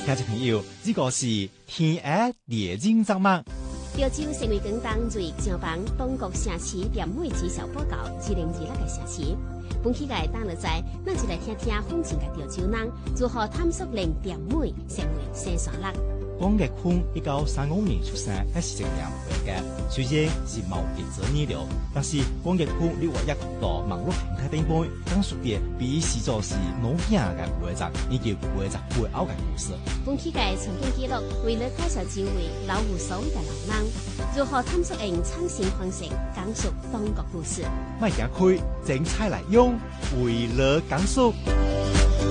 聽眾朋友，呢個是天涯烈日之幕。 潮州成為廣東最上榜當國城市點每績效報告2026個城市。本期嘅當日在，咱就來聽聽風情嘅潮州人如何探索令點每成為新旋律。 江玉坤1935年出生，喺石城會嘅，雖然是冇記者二流，但是江玉坤你話一到網絡平台頂端，講述嘅比視作是腦鏡嘅回集，以及回集背後嘅故事。 本期嘅曾經記錄為了介紹幾位老無所謂嘅老人，如何探索用創新方式講述當國故事。 賣行開，精彩來用，為了講述。